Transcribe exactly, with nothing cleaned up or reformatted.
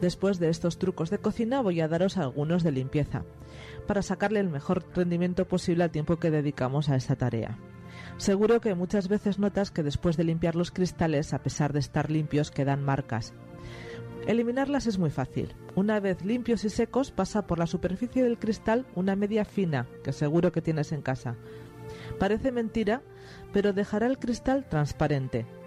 Después de estos trucos de cocina voy a daros algunos de limpieza, para sacarle el mejor rendimiento posible al tiempo que dedicamos a esta tarea. Seguro que muchas veces notas que después de limpiar los cristales, a pesar de estar limpios, quedan marcas. Eliminarlas es muy fácil. Una vez limpios y secos, pasa por la superficie del cristal una media fina, que seguro que tienes en casa. Parece mentira, pero dejará el cristal transparente,